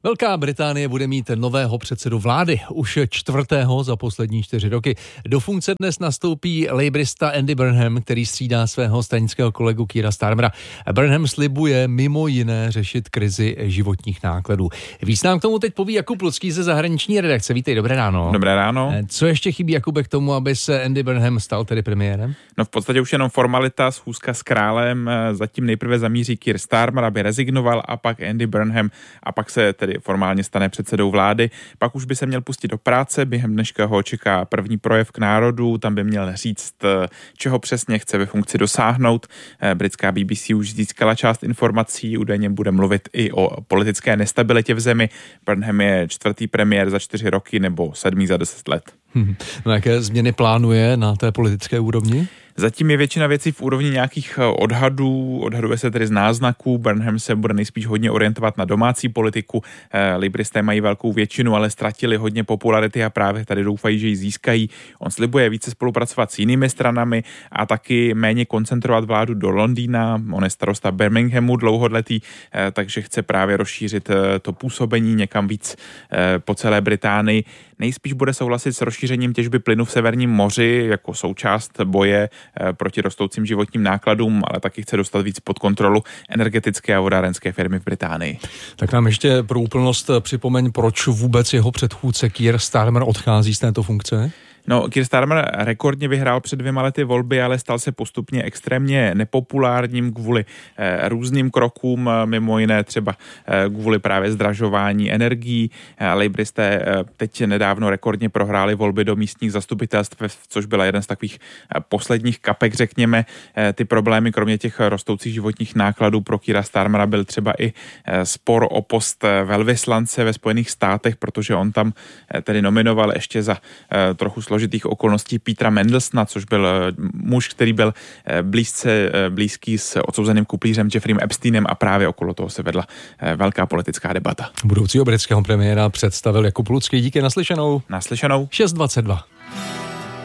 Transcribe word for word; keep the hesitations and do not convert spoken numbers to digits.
Velká Británie bude mít nového předsedu vlády, už čtvrtého za poslední čtyři roky. Do funkce dnes nastoupí labourista Andy Burnham, který střídá svého stranického kolegu Keira Starmera. Burnham slibuje mimo jiné řešit krizi životních nákladů. Víc nám k tomu teď poví Jakub Lucký ze zahraniční redakce. Vítej, dobré ráno. Dobré ráno. Co ještě chybí, Jakube, k tomu, aby se Andy Burnham stal tedy premiérem? No v podstatě už jenom formalita, schůzka s králem. Zatím nejprve zamíří Keir Starmer, aby rezignoval, a pak Andy Burnham, a pak se tedy formálně stane předsedou vlády. Pak už by se měl pustit do práce, během dneška ho čeká první projev k národu, tam by měl říct, čeho přesně chce ve funkci dosáhnout. Britská B B C už získala část informací, údajně bude mluvit i o politické nestabilitě v zemi. Burnham je čtvrtý premiér za čtyři roky nebo sedmý za deset let. Hmm. No jaké změny plánuje na té politické úrovni? Zatím je většina věcí v úrovni nějakých odhadů, odhaduje se tedy z náznaků. Burnham se bude nejspíš hodně orientovat na domácí politiku. Labouristé mají velkou většinu, ale ztratili hodně popularity a právě tady doufají, že ji získají. On slibuje více spolupracovat s jinými stranami a taky méně koncentrovat vládu do Londýna. On je starosta Birminghamu dlouholetý, takže chce právě rozšířit to působení někam víc po celé Británii. Nejspíš bude souhlasit s rozšířením těžby plynu v Severním moři jako součást boje proti rostoucím životním nákladům, ale taky chce dostat víc pod kontrolu energetické a vodárenské firmy v Británii. Tak nám ještě pro úplnost připomeň, proč vůbec jeho předchůdce Keir Starmer odchází z této funkce? No, Keir Starmer rekordně vyhrál před dvěma lety volby, ale stal se postupně extrémně nepopulárním kvůli eh, různým krokům, mimo jiné třeba eh, kvůli právě zdražování energií. Eh, Labouristé eh, teď nedávno rekordně prohráli volby do místních zastupitelstv, což byla jeden z takových eh, posledních kapek, řekněme. Eh, ty problémy, kromě těch rostoucích životních nákladů pro Keira Starmera, byl třeba i eh, spor o post velvyslance ve Spojených státech, protože on tam eh, tedy nominoval ještě za eh, trochu složitých okolností Petera Mandelsona, což byl muž, který byl blízce, blízký s odsouzeným kuplířem Jeffreyem Epsteinem, a právě okolo toho se vedla velká politická debata. Budoucího britského premiéra představil Jakub Lucký. Díky, naslyšenou. Naslyšenou. šest dvacet dva.